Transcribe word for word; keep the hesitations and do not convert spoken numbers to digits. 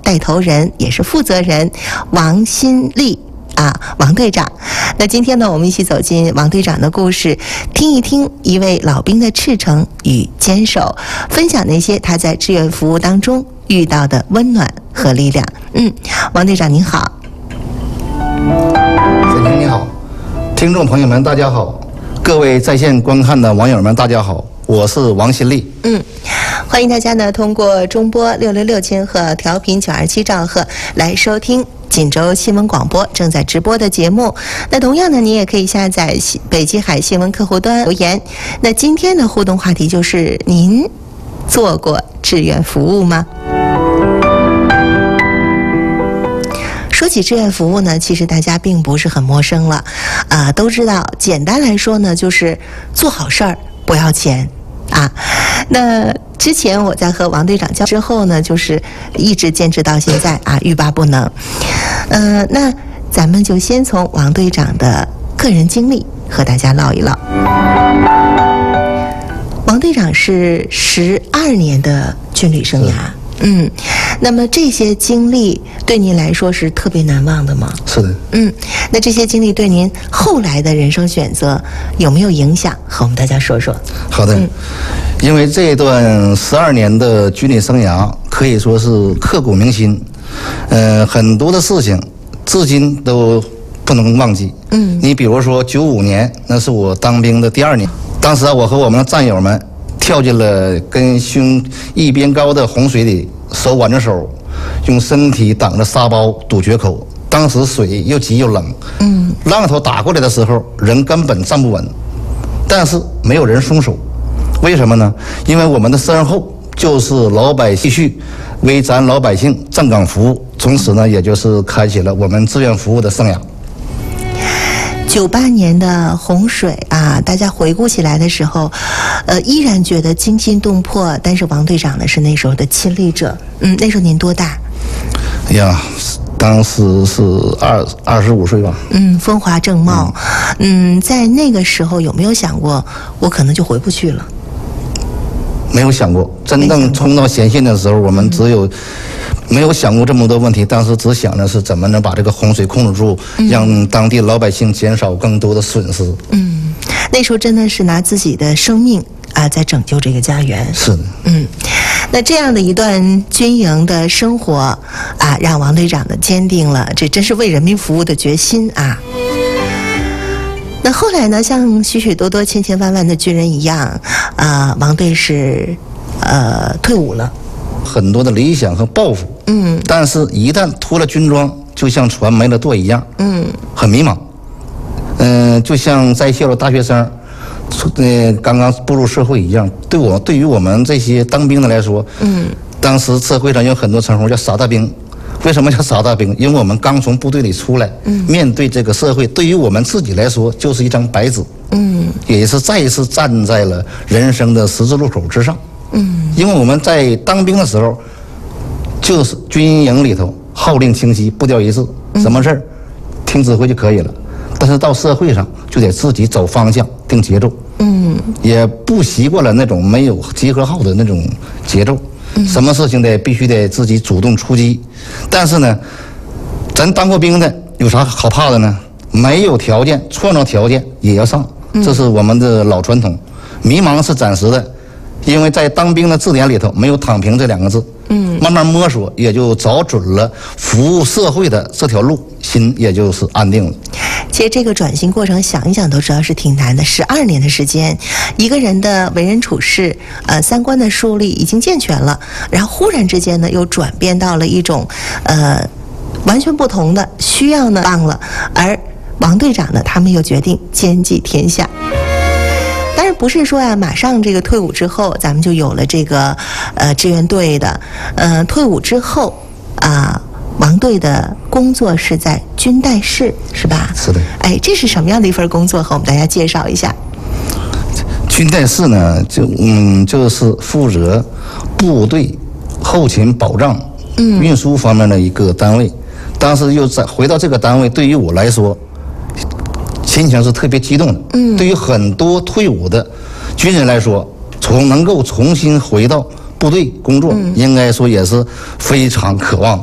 带头人，也是负责人王新立啊，王队长。那今天呢，我们一起走进王队长的故事，听一听一位老兵的赤诚与坚守，分享那些他在志愿服务当中遇到的温暖和力量。嗯，王队长您好。 子宁你好，听众朋友们大家好，各位在线观看的网友们大家好，我是王新立。 嗯，欢迎大家呢通过中波六六六千赫调频九二七兆赫来收听锦州新闻广播正在直播的节目。那同样呢，你也可以下载北极海新闻客户端留言。那今天的互动话题就是您做过志愿服务吗？说起志愿服务呢，其实大家并不是很陌生了，啊、呃，都知道。简单来说呢，就是做好事儿不要钱啊。那之前我在和王队长交之后呢，就是一直坚持到现在啊，欲罢不能。呃，那咱们就先从王队长的个人经历和大家唠一唠。王队长是十二年的军旅生涯。嗯，那么这些经历对您来说是特别难忘的吗？ 是的。 嗯，那这些经历对您后来的人生选择有没有影响？和我们大家说说。 好的。嗯，因为这段十二年的军旅生涯可以说是刻骨铭心，呃，很多的事情至今都不能忘记。嗯，你比如说九五年，那是我当兵的第二年，当时啊，我和我们的战友们跳进了跟胸一边高的洪水里，手挽着手，用身体挡着沙包堵决口。当时水又急又冷，嗯，浪头打过来的时候，人根本站不稳，但是没有人松手。为什么呢？因为我们的身后就是老百姓，继续为咱老百姓站岗服务。从此呢，也就是开启了我们志愿服务的生涯。 九八年的洪水啊，大家回顾起来的时候，呃，依然觉得惊心动魄。但是王队长呢是那时候的亲历者。嗯，那时候您多大？ 哎呀，当时是二二十五岁吧。 嗯，风华正茂。嗯，在那个时候有没有想过，我可能就回不去了？ 没有想过，真正冲到前线的时候，我们只有。没有想过这么多问题，当时只想的是怎么能把这个洪水控制住，嗯、让当地老百姓减少更多的损失。嗯， 那时候真的是拿自己的生命啊，在拯救这个家园。 是的。 嗯，那这样的一段军营的生活啊，让王队长呢坚定了这真是为人民服务的决心啊。那后来呢，像许许多多千千万万的军人一样，啊，王队是呃退伍了。 很多的理想和抱负，嗯，但是一旦脱了军装，就像船没了舵一样，嗯，很迷茫，嗯、呃，就像在校的大学生，呃，刚刚步入社会一样。对我，对于我们这些当兵的来说，嗯，当时社会上有很多称呼叫傻大兵。为什么叫傻大兵？因为我们刚从部队里出来，嗯，面对这个社会，对于我们自己来说就是一张白纸，嗯，也是再一次站在了人生的十字路口之上。嗯，因为我们在当兵的时候，就是军营里头号令清晰，步调一致，什么事儿听指挥就可以了。但是到社会上就得自己走方向、定节奏。嗯，也不习惯了那种没有集合号的那种节奏。嗯，什么事情得必须得自己主动出击。但是呢，咱当过兵的有啥好怕的呢？没有条件，创造条件也要上，这是我们的老传统。迷茫是暂时的。因为在当兵的字典里头没有躺平这两个字，嗯，慢慢摸索也就找准了服务社会的这条路，心也就是安定了。 其实这个转型过程想一想都知道是挺难的，十二年的时间，一个人的为人处事，呃，三观的树立已经健全了，然后忽然之间呢又转变到了一种，呃，完全不同的需要呢忘了，而王队长呢他们又决定兼济天下。当然不是说呀、啊，马上这个退伍之后，咱们就有了这个呃志愿队的。呃，退伍之后啊、呃，王队的工作是在军代室，是吧？ 是的。 哎，这是什么样的一份工作？和我们大家介绍一下。 军代室呢，就嗯，就是负责部队后勤保障、嗯、运输方面的一个单位。当时又再回到这个单位，对于我来说。心情是特别激动的。嗯，对于很多退伍的军人来说，从能够重新回到部队工作，嗯、应该说也是非常渴望。